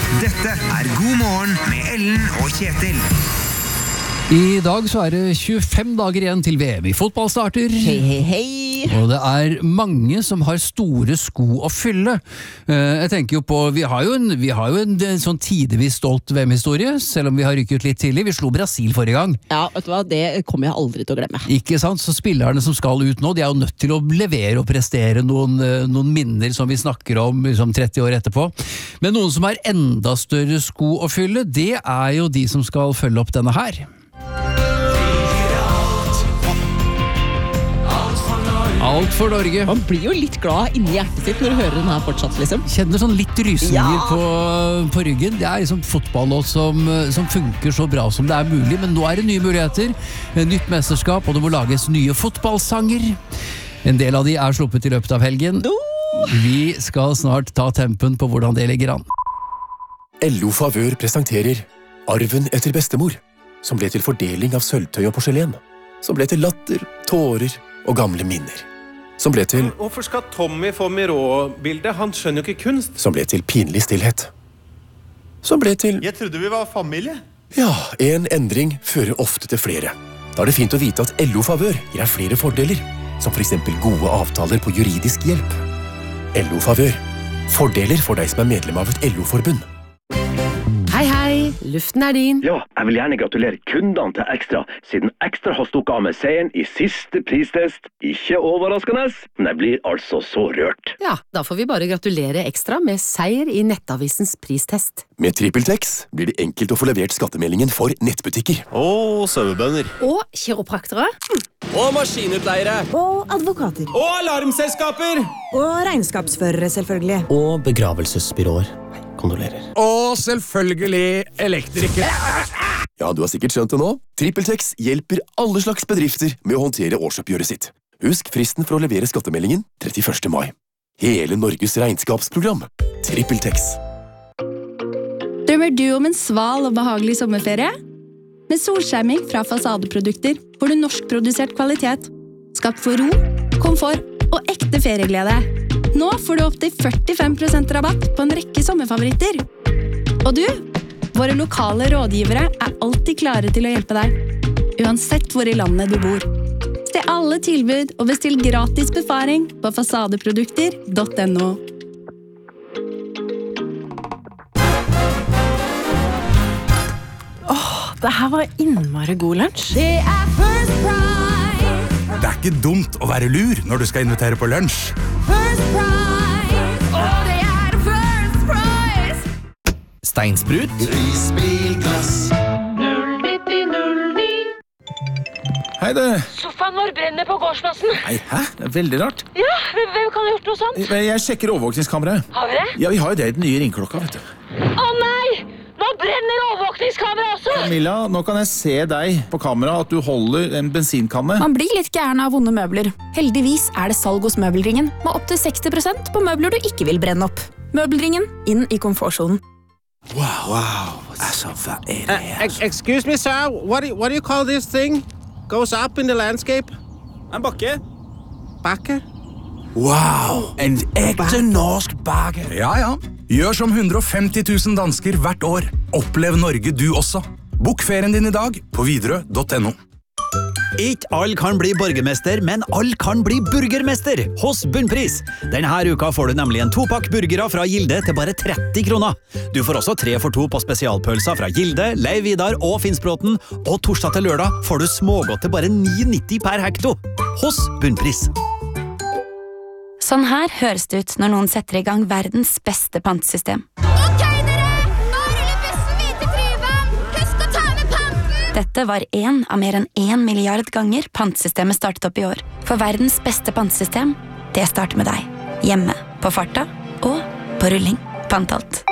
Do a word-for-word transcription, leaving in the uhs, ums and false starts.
Dette er God morgen med Ellen og Kjetil. I dag så er det tjuefem dager igjen til V M i fotball starter. Hei, hei, hei. Og det er mange som har store sko å fylle. Eh, Jeg tenker jo på, vi har jo en, vi har jo en, en sånn tidvis stolt V M-historie, selv om vi har rykket litt tidlig. Vi slo Brasil forrige gang. Ja, vet du hva, det kommer jeg aldri til å glemme. Ikke sant? Så spillerne som skal ut nå, de er jo nødt til å levere og prestere noen, eh, noen minner som vi snakker om liksom tretti år etterpå. Men noen som har enda større sko å fylle, det er jo de som skal følge opp denne her. Alt for Norge. Man blir jo litt glad inni hjertet sitt når du hører den her fortsatt, liksom. Kjenner sånn litt rysninger Ja. på, på ryggen. Det er liksom fotballåt som, som funker så bra som det er mulig, men nå er det nye muligheter. Nytt mesterskap, og det må lages nye fotballsanger. En del av de er sluppet i løpet av helgen. Vi skal snart ta tempen på hvordan det ligger an. L O Favør presenterer Arven etter bestemor, som ble til fordeling av sølvtøy og porselen, som ble til latter, tårer og gamle minner, som ble til Hvorfor skal Tommy få Miró-bildet? Han skjønner jo ikke kunst. som ble til pinlig stillhet, som ble til Jeg trodde vi var familie. ja, en endring fører ofte til flere. Da er det fint å vite at L O Favør gir deg flere fordeler, som for eksempel gode avtaler på juridisk hjelp. L O Favør. Fordeler for deg som er medlem av et L O-forbund. Hei, hei, luften er din. Ja, jeg vil gjerne gratulere kundene til Ekstra, siden Ekstra har stukket av med seieren i siste pristest. Ikke overraskende, men jeg blir altså så rørt. Ja, da får vi bare gratulere Ekstra med seier i Nettavisens pristest. Med TrippelTex blir det enkelt å få levert skattemeldingen for nettbutikker. Og sauebønder. Og kiropraktere. Og maskinutleiere. Og advokater. Og alarmselskaper. Og regnskapsførere, selvfølgelig. Og begravelsesbyråer. Kondolerer. Og selvfølgelig elektrikere. Ja, du har sikkert skjønt det nå. TrippelTex hjelper alle slags bedrifter med å håndtere årsoppgjøret sitt. Husk fristen for å levere skattemeldingen trettiførste mai. Hele Norges regnskapsprogram. TrippelTex. Drømmer du om en sval og behagelig sommerferie? Med solskjerming fra Fasadeprodukter får du norskprodusert kvalitet. Skapt for ro, komfort og ekte ferieglede. Nå får du opp til førtifem prosent rabatt på en rekke sommerfavoritter. Og du, våre lokale rådgivere er alltid klare til å hjelpe deg, uansett hvor i landet du bor. Se alle tilbud og bestill gratis befaring på fasadeprodukter punktum no. Åh, det her var innmari god lunsj. Det er First Price! Det er ikke dumt å være lur når du skal invitere på lunsj. First Price! Og det er First Price! Steinsprut. Hei du. Sofaen vår brenner på gårdsplassen. Nei, hæ? Det er veldig rart. Ja, hvem hvem kan ha gjort noe sånt? Jeg sjekker overvåkningskameraet. Har vi det? Ja, vi har jo det i den nye ringklokka, vet du. Å nei! Nå brenner overvåkningskamera også! Camilla, nå kan jeg se deg på kamera at du holder en bensinkanne. Man blir litt gæren av vonde møbler. Heldigvis er det salg hos Møbelringen, med opp til seksti prosent på møbler du ikke vil brenne opp. Møbelringen, inn i komfortsonen. Wow, wow. Altså, hva er det her? Excuse me, sir. What do, what do you call this thing? Goes up in the landscape? En bakke. Bakke? Wow, en ekte norsk bakke. Ja, ja. Gjør som hundre og femti tusen dansker hvert år. Opplev Norge du også. Bok ferien din i dag på Widerøe punktum no. Ikke alle kan bli borgermester, men alle kan bli burgermester hos Bunnpris. Denne uka får du nemlig en topakk burgere fra Gilde til bare tretti kroner. Du får også tre for to på spesialpølser fra Gilde, Leiv Vidar og Finnsbråten, og torsdag til lørdag får du smågodt til bare ni nitti per hekto hos Bunnpris. Sånn her høres det ut når noen setter i gang verdens beste pantesystem. Ok, dere! Nå ruller bussen videre til Tryvann! Husk å ta med panten! Dette var en av mer enn en milliard ganger pantesystemet startet opp i år. For verdens beste pantesystem, det starter med deg. Hjemme, på farta og på rulling. Pantalt.